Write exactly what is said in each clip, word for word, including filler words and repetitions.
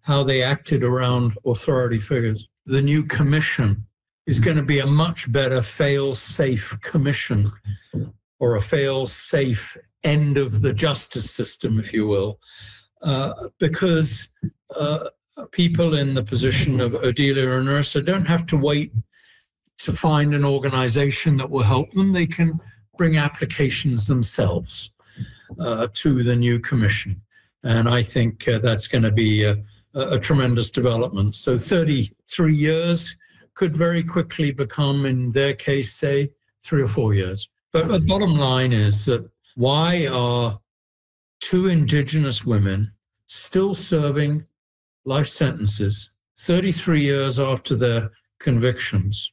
how they acted around authority figures. The new commission is going to be a much better fail-safe commission, or a fail-safe end of the justice system, if you will, uh, because uh, people in the position of Odelia and Nerissa don't have to wait to find an organization that will help them. They can bring applications themselves uh, to the new commission. And I think uh, that's going to be a, a tremendous development. So thirty-three years could very quickly become, in their case, say, three or four years. But the bottom line is that why are two Indigenous women still serving life sentences thirty-three years after their convictions,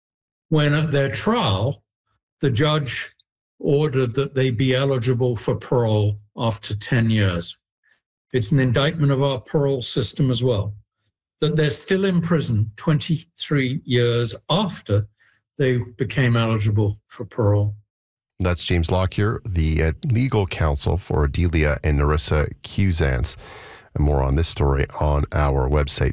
when at their trial, the judge ordered that they be eligible for parole after ten years? It's an indictment of our parole system as well, that they're still in prison twenty-three years after they became eligible for parole. That's James Lockyer, the uh, legal counsel for Odelia and Nerissa Cusance. And more on this story on our website,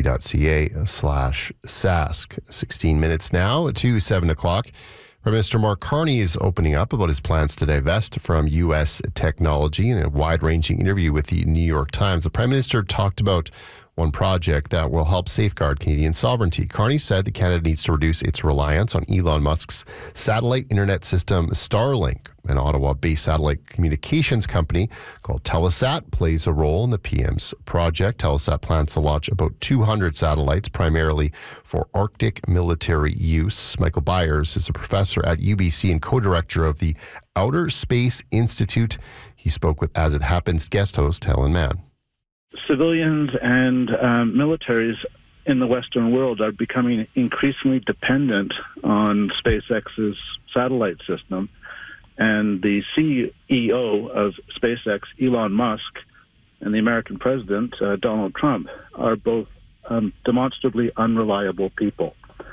cbc.ca slash sask. sixteen minutes now to seven o'clock. Prime Minister Mark Carney is opening up about his plans to divest from U S technology in a wide-ranging interview with the New York Times. The Prime Minister talked about one project that will help safeguard Canadian sovereignty. Carney said that Canada needs to reduce its reliance on Elon Musk's satellite internet system Starlink. An Ottawa-based satellite communications company called Telesat plays a role in the P M's project. Telesat plans to launch about two hundred satellites, primarily for Arctic military use. Michael Byers is a professor at U B C and co-director of the Outer Space Institute. He spoke with As It Happens guest host Helen Mann. Civilians and um, militaries in the Western world are becoming increasingly dependent on SpaceX's satellite system. And the C E O of SpaceX, Elon Musk, and the American president, uh, Donald Trump, are both um, demonstrably unreliable people.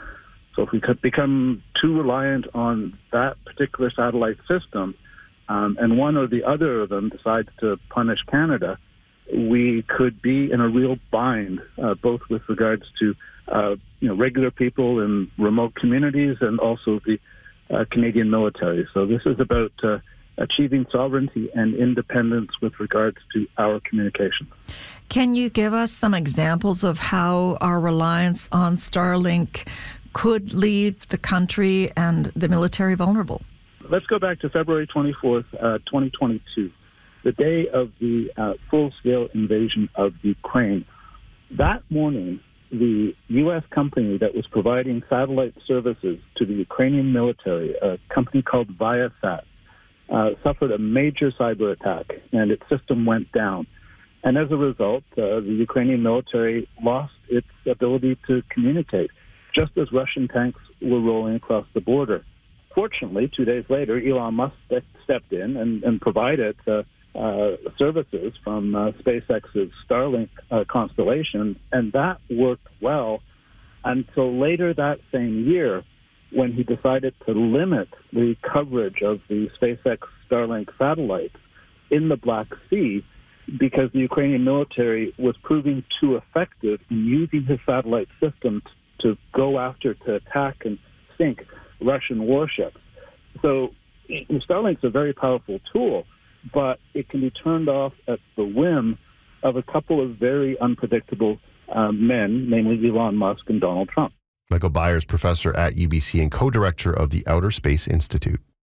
So if we could become too reliant on that particular satellite system, um, and one or the other of them decides to punish Canada, we could be in a real bind, uh, both with regards to uh, you know regular people in remote communities and also the uh, Canadian military. So this is about uh, achieving sovereignty and independence with regards to our communications. Can you give us some examples of how our reliance on Starlink could leave the country and the military vulnerable? Let's go back to February twenty-fourth, uh, twenty twenty-two. The day of the uh, full-scale invasion of Ukraine. That morning, the U S company that was providing satellite services to the Ukrainian military, a company called Viasat, uh, suffered a major cyber attack, and its system went down. And as a result, uh, the Ukrainian military lost its ability to communicate, just as Russian tanks were rolling across the border. Fortunately, two days later, Elon Musk stepped in and, and provided uh, Uh, services from uh, SpaceX's Starlink uh, constellation, and that worked well until later that same year when he decided to limit the coverage of the SpaceX Starlink satellites in the Black Sea because the Ukrainian military was proving too effective in using his satellite system t- to go after, to attack and sink Russian warships. So Starlink's a very powerful tool, but it can be turned off at the whim of a couple of very unpredictable um, men, namely Elon Musk and Donald Trump. Michael Byers, professor at U B C and co-director of the Outer Space Institute.